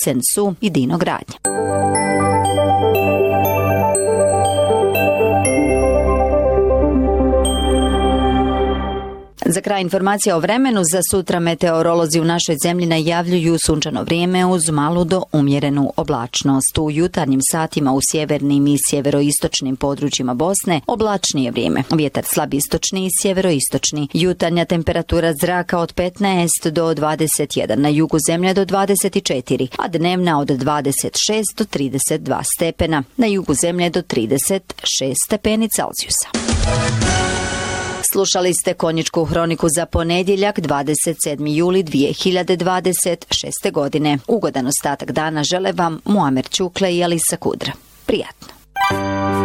jesen su i dinogradnja. Za kraj informacija o vremenu. Za sutra meteorolozi u našoj zemlji najavljuju sunčano vrijeme uz malu do umjerenu oblačnost. U jutarnjim satima u sjevernim i sjeveroistočnim područjima Bosne oblačnije vrijeme. Vjetar slab istočni i sjeveroistočni. Jutarnja temperatura zraka od 15 do 21, na jugu zemlje do 24, a dnevna od 26 do 32 stepena. Na jugu zemlje do 36 stepeni Celzijusa. Slušali ste Konjičku hroniku za ponedjeljak 27. juli 2026. godine. Ugodan ostatak dana žele vam Muamer Ćukle i Alisa Kudra. Prijatno.